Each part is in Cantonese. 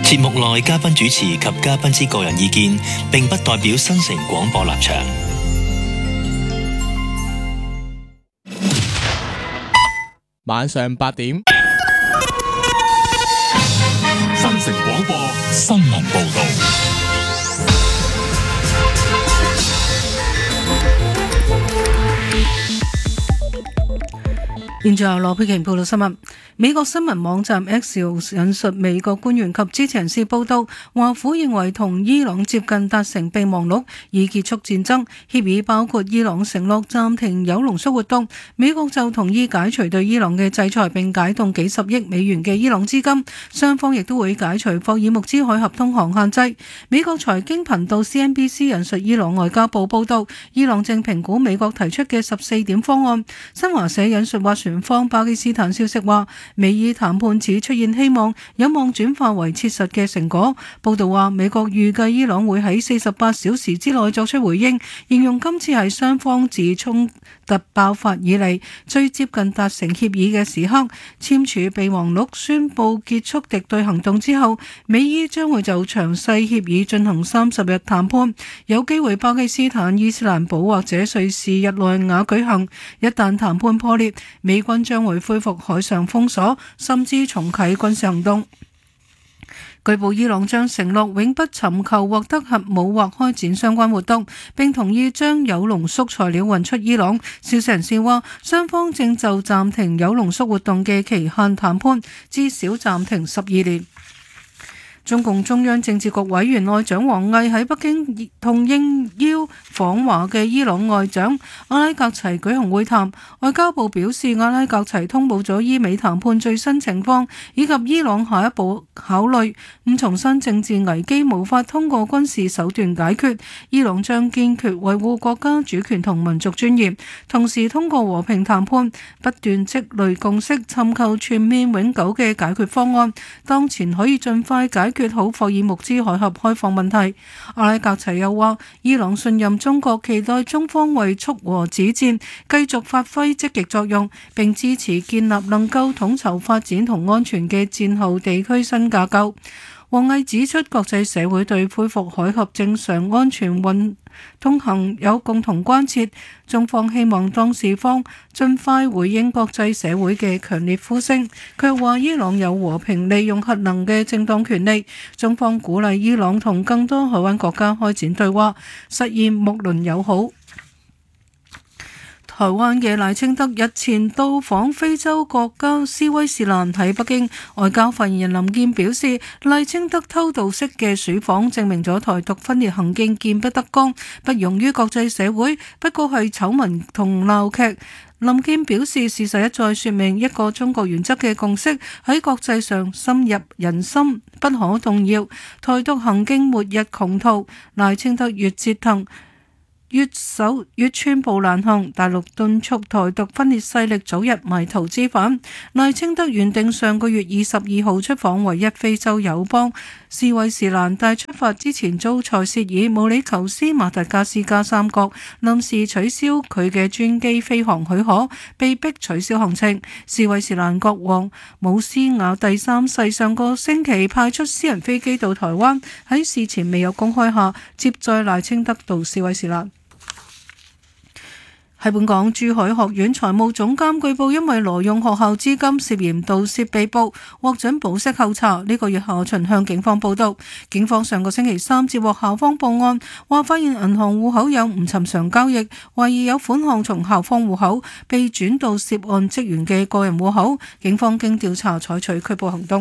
節目內嘉賓主持及嘉賓之個人意見，並不代表新城廣播立場。 晚上8點， 新城廣播新聞報道。 現在由羅佩瓊報道新聞。美國新聞網站 X 引述美國官員及知情人士報道，華府認為同伊朗接近達成備忘錄，以結束戰爭。協議包括伊朗承諾暫停鈾濃縮活動，美國就同意解除對伊朗嘅制裁，並解凍幾十億美元嘅伊朗資金。雙方亦都會解除霍爾木茲海峽通航限制。美國財經頻道 CNBC 引述伊朗外交部報道，伊朗正評估美國提出嘅14點方案。新華社引述斡旋方巴基斯坦消息話，美伊談判只出現希望，有望轉化為切實嘅成果。報道話，美國預計伊朗會喺48小時之內作出回應，形容今次係雙方自衝突爆發以嚟最接近達成協議嘅時刻。簽署備忘錄宣佈結束敵對行動之後，美伊將會就詳細協議進行30日談判，有機會巴基斯坦、伊斯蘭堡或者瑞士日內瓦舉行。一旦談判破裂，美軍將會恢復海上封鎖，甚至重啟軍事行動。據報伊朗將承諾永不尋求獲得核武或開展相關活動，並同意將鈾濃縮材料運出伊朗。消息人士話，雙方正就暫停鈾濃縮活動嘅期限談判，至少暫停12年。中共中央政治局委員外長王毅喺北京同應邀訪華嘅伊朗外長阿拉格齊舉行會談。外交部表示，阿拉格齊通報咗伊美談判最新情況，以及伊朗下一步考慮。重申政治危機無法通過軍事手段解決，伊朗將堅決維護國家主權同民族尊嚴，同時通過和平談判不斷積累共識，尋求全面永久嘅解決方案。當前可以盡快解決好霍爾木茲海峽開放問題。阿拉格齊又話，伊朗信任中國，期待中方為促和止戰繼續發揮積極作用，並支持建立能夠統籌發展同安全嘅戰後地區新架構。王毅指出，國際社會對恢復海峽正常安全通行有共同關切，中方希望當事方盡快回應國際社會嘅強烈呼聲。佢又話，伊朗有和平利用核能嘅正當權利，中方鼓勵伊朗同更多海灣國家開展對話，實現睦鄰友好。台灣嘅賴清德日前到訪非洲國家斯威士蘭，喺北京，外交發言人林健表示，賴清德偷渡式嘅สู่訪證明咗台獨分裂行徑見不得光，不容於國際社會，不過係醜聞同鬧劇。林健表示，事實一再說明一個中國原則嘅共識喺國際上深入人心，不可動搖。台獨行徑末日窮途，賴清德越折騰越寸步難行，大陸敦促台獨分裂勢力早日埋頭知返。賴清德原定上個月22號出訪唯一非洲友邦斯威士蘭，但出發之前遭塞舌爾、毛里求斯、馬達加斯加三國臨時取消佢嘅專機飛航許可，被迫取消行程。斯威士蘭國王姆斯瓦第三世上個星期派出私人飛機到台灣，喺事前未有公開下接載賴清德到斯威士蘭。喺本港，珠海學院財務總監據報因為挪用學校資金涉嫌盜竊被捕，獲准保釋候查。呢個月下旬向警方報到，警方上個星期三接獲校方報案，話發現銀行戶口有唔尋常交易，懷疑有款項從校方戶口被轉到涉案職員嘅個人戶口，警方經調查採取拘捕行動。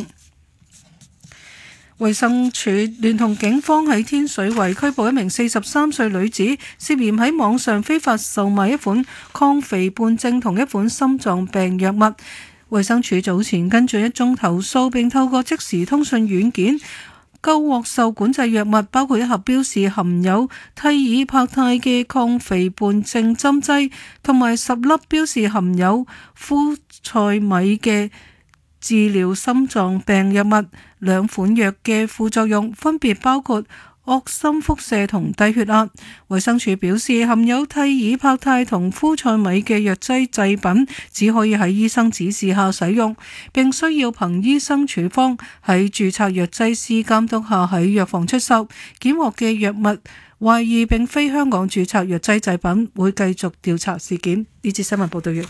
衛生署聯同警方喺天水圍拘捕一名43歲女子，涉嫌喺網上非法售賣一款抗肥胖症同一款心臟病藥物。衛生署早前跟進一宗投訴，並透過即時通訊軟件購獲受管制藥物，包括一盒標示含有替爾柏泰嘅抗肥胖症針劑，同埋10粒標示含有夫塞米嘅治療心臟病藥物。兩款藥嘅副作用分別包括惡心輻射同低血壓。衛生署表示，含有替爾柏肽同呋塞米嘅藥劑製品只可以喺醫生指示下使用，並需要憑醫生處方喺註冊藥劑師監督下喺藥房出售。檢獲嘅藥物懷疑並非香港註冊藥劑製品，會繼續調查事件。呢節新聞報道完。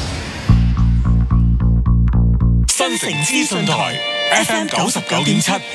新城資訊台 FM 99.7